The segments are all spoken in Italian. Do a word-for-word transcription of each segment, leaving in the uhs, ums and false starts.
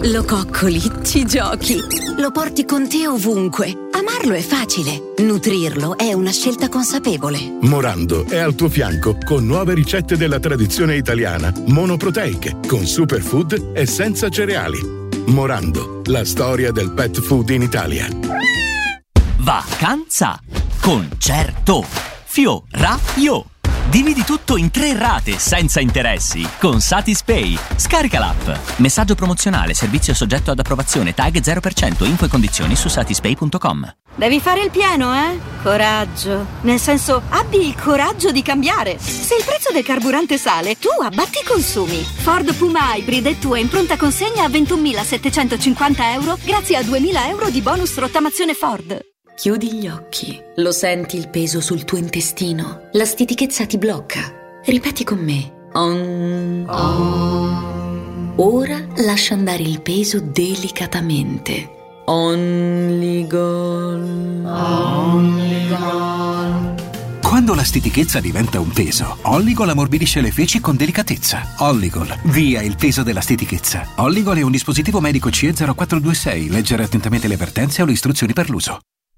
Lo coccoli, ci giochi, lo porti con te ovunque. Amarlo è facile, nutrirlo è una scelta consapevole. Morando è al tuo fianco con nuove ricette della tradizione italiana, monoproteiche, con superfood e senza cereali. Morando, la storia del pet food in Italia. Vacanza con Certo Fioraio. Dividi tutto in tre rate senza interessi con Satispay. Scarica l'app. Messaggio promozionale, servizio soggetto ad approvazione, tag zero per cento, info e condizioni su satispay punto com. Devi fare il pieno, eh? Coraggio. Nel senso, abbi il coraggio di cambiare. Se il prezzo del carburante sale, tu abbatti i consumi. Ford Puma Hybrid è tua in pronta consegna a ventunomilasettecentocinquanta euro grazie a duemila euro di bonus rottamazione Ford. Chiudi gli occhi, lo senti il peso sul tuo intestino, la stitichezza ti blocca. Ripeti con me. Om. Om. Ora lascia andare il peso delicatamente. Only gone. Only gone. Quando la stitichezza diventa un peso, Olligol ammorbidisce le feci con delicatezza. Olligol, via il peso della stitichezza. Olligol è un dispositivo medico C E zero quattro due sei. Leggere attentamente le avvertenze o le istruzioni per l'uso.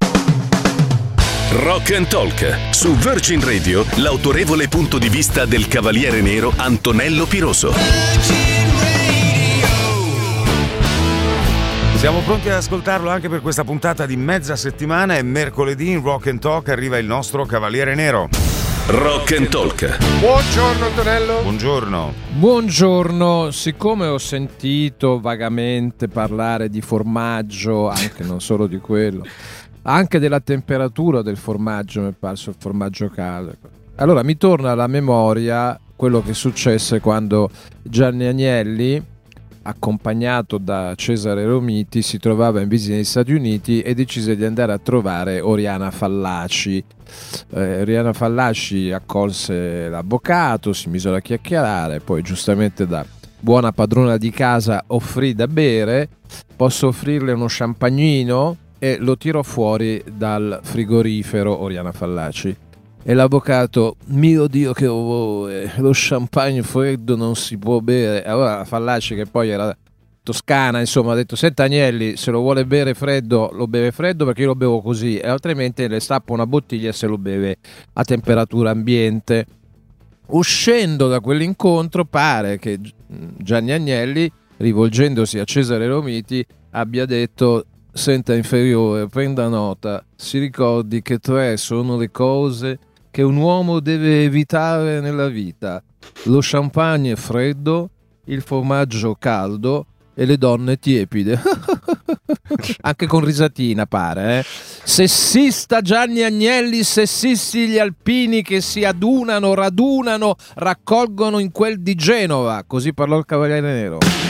Rock and Talk. Su Virgin Radio, l'autorevole punto di vista del Cavaliere Nero Antonello Piroso. Siamo pronti ad ascoltarlo anche per questa puntata di mezza settimana e mercoledì in Rock and Talk arriva il nostro Cavaliere Nero. Rock and Talk. Buongiorno Antonello. Buongiorno. Buongiorno, siccome ho sentito vagamente parlare di formaggio, anche non solo di quello, anche della temperatura del formaggio, mi è parso il formaggio caldo. Allora mi torna alla memoria quello che successe quando Gianni Agnelli, accompagnato da Cesare Romiti, si trovava in visita negli Stati Uniti e decise di andare a trovare Oriana Fallaci. Eh, Oriana Fallaci accolse l'avvocato, si misero a chiacchierare, poi giustamente da buona padrona di casa offrì da bere. Posso offrirle uno champagnino? E lo tirò fuori dal frigorifero Oriana Fallaci. E l'avvocato: mio Dio che orrore, lo champagne freddo non si può bere. Allora Fallaci, che poi era toscana, insomma, ha detto: senta Agnelli, se lo vuole bere freddo lo beve freddo perché io lo bevo così, e altrimenti le stappa una bottiglia e se lo beve a temperatura ambiente. Uscendo da quell'incontro pare che Gianni Agnelli, rivolgendosi a Cesare Romiti, abbia detto: senta inferiore, prenda nota, si ricordi che tre sono le cose che un uomo deve evitare nella vita: lo champagne freddo, il formaggio caldo e le donne tiepide. Anche con risatina pare, eh? Sessista Gianni Agnelli, sessisti gli alpini che si adunano, radunano, raccolgono in quel di Genova. Così parlò il Cavaliere Nero.